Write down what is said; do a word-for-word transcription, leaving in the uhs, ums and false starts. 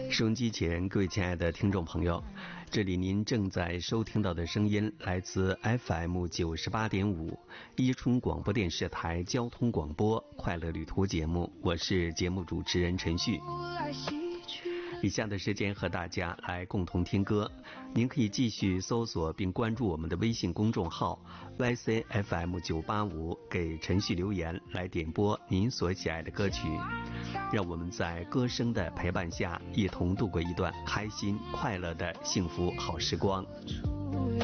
收音机前各位亲爱的听众朋友，这里您正在收听到的声音来自 F M 九十八点五伊春广播电视台交通广播快乐旅途节目，我是节目主持人陈旭。以下的时间和大家来共同听歌，您可以继续搜索并关注我们的微信公众号 Y C F M 九八五，给陈旭留言来点播您所喜爱的歌曲，让我们在歌声的陪伴下一同度过一段开心快乐的幸福好时光。